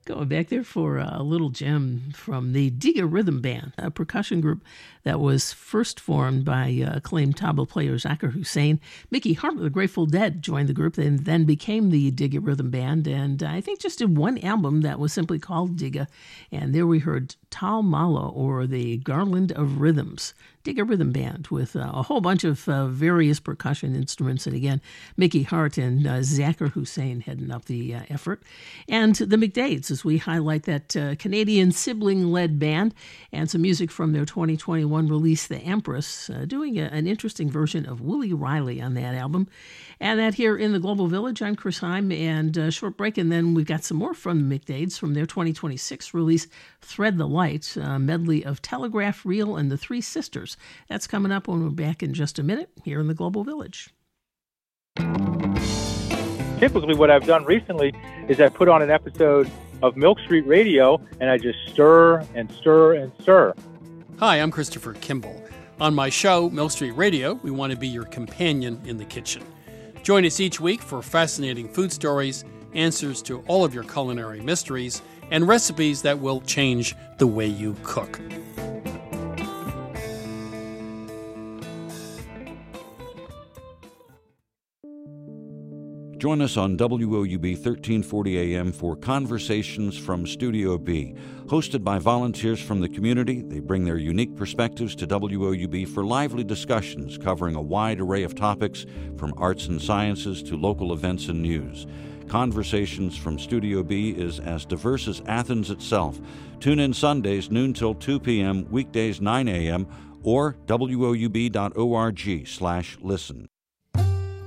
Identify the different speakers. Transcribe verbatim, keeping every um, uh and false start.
Speaker 1: Going back there for a little gem from the Diga Rhythm Band, a percussion group that was first formed by uh, acclaimed tabla player Zakir Hussain. Mickey Hart of the Grateful Dead joined the group and then became the Diga Rhythm Band, and I think just did one album that was simply called Diga. And there we heard Tal Mala, or the Garland of Rhythms. Diga Rhythm Band with uh, a whole bunch of uh, various percussion instruments. And again, Mickey Hart and uh, Zakir Hussain heading up the uh, effort. And the McDades, as we highlight that uh, Canadian sibling-led band, and some music from their twenty twenty-one release, The Empress, uh, doing a, an interesting version of Willie Riley on that album. And that here in the Global Village, I'm Chris Heim, and a short break, and then we've got some more from the McDades from their twenty twenty-six release, Thread the Light, a medley of Telegraph Reel and the Three Sisters. That's coming up when we're back in just a minute here in the Global Village.
Speaker 2: Typically what I've done recently is I put on an episode of Milk Street Radio and I just stir and stir and stir.
Speaker 3: Hi, I'm Christopher Kimball. On my show, Milk Street Radio, we want to be your companion in the kitchen. Join us each week for fascinating food stories, answers to all of your culinary mysteries, and recipes that will change the way you cook.
Speaker 4: Join us on W O U B thirteen forty A M for Conversations from Studio B. Hosted by volunteers from the community, they bring their unique perspectives to W O U B for lively discussions covering a wide array of topics from arts and sciences to local events and news. Conversations from Studio B is as diverse as Athens itself. Tune in Sundays noon till two p.m., weekdays nine a.m., or W O U B dot org slash listen.